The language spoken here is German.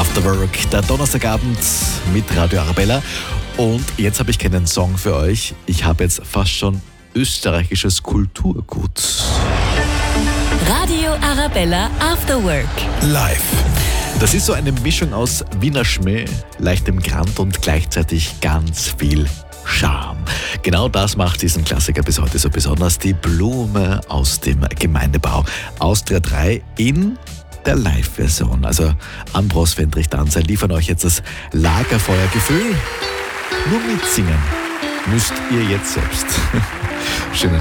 After Work, der Donnerstagabend mit Radio Arabella. Und jetzt habe ich keinen Song für euch. Ich habe jetzt fast schon österreichisches Kulturgut. Radio Arabella After Work. Live. Das ist so eine Mischung aus Wiener Schmäh, leichtem Grant und gleichzeitig ganz viel Charme. Genau das macht diesen Klassiker bis heute so besonders. Die Blume aus dem Gemeindebau. Austria 3 in der Live-Version. Also Ambros Fendrich-Danzer liefern euch jetzt das Lagerfeuergefühl. Nur mitsingen müsst ihr jetzt selbst. Schönen